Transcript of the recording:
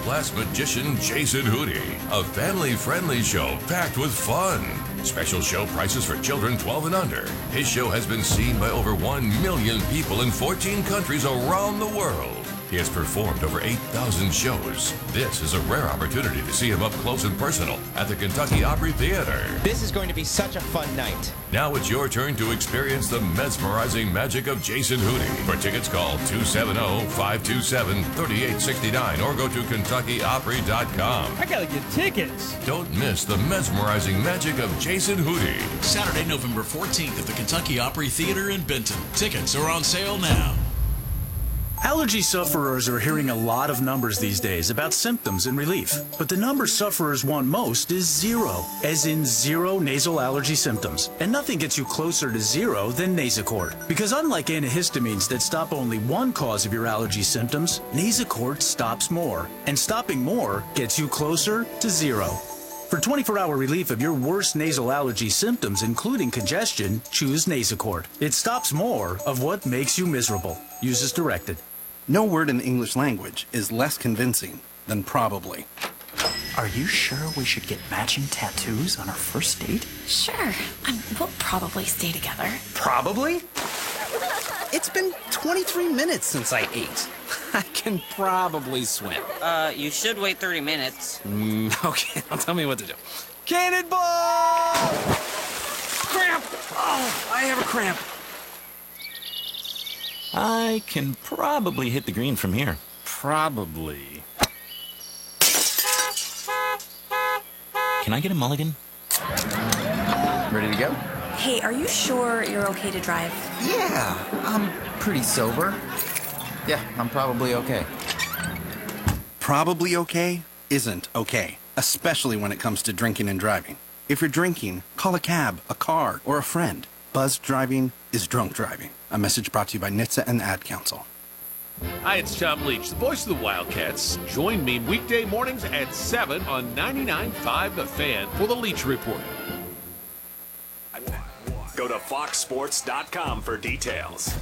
world-class magician Jason Hootie. A family-friendly show packed with fun. Special show prices for children 12 and under. His show has been seen by over 1 million people in 14 countries around the world. He has performed over 8,000 shows. This is a rare opportunity to see him up close and personal at the Kentucky Opry Theater. This is going to be such a fun night. Now it's your turn to experience the mesmerizing magic of Jason Hootie. For tickets, call 270-527-3869 or go to KentuckyOpry.com. I gotta get tickets. Don't miss the mesmerizing magic of Jason Hootie. Saturday, November 14th at the Kentucky Opry Theater in Benton. Tickets are on sale now. Allergy sufferers are hearing a lot of numbers these days about symptoms and relief. But the number sufferers want most is zero, as in zero nasal allergy symptoms. And nothing gets you closer to zero than Nasacort. Because unlike antihistamines that stop only one cause of your allergy symptoms, Nasacort stops more. And stopping more gets you closer to zero. For 24-hour relief of your worst nasal allergy symptoms, including congestion, choose Nasacort. It stops more of what makes you miserable. Use as directed. No word in the English language is less convincing than probably. Are you sure we should get matching tattoos on our first date? Sure. We'll probably stay together. Probably? It's been 23 minutes since I ate. I can probably swim. You should wait 30 minutes. Okay, now tell me what to do. Cannonball! Cramp! Oh, I have a cramp. I can probably hit the green from here. Probably. Can I get a mulligan? Ready to go? Hey, are you sure you're okay to drive? Yeah, I'm pretty sober. Yeah, I'm probably okay. Probably okay isn't okay, especially when it comes to drinking and driving. If you're drinking, call a cab, a car, or a friend. Buzzed driving is drunk driving. A message brought to you by NHTSA and the Ad Council. Hi, it's Tom Leach, the voice of the Wildcats. Join me weekday mornings at 7 on 99.5 The Fan for the Leach Report. Go to foxsports.com for details.